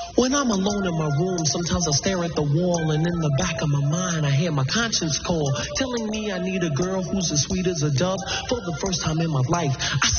When I'm alone in my room, sometimes I stare at the wall, and in the back of my mind, I hear my conscience call, telling me I need a girl who's as sweet as a dove. For the first time in my life, I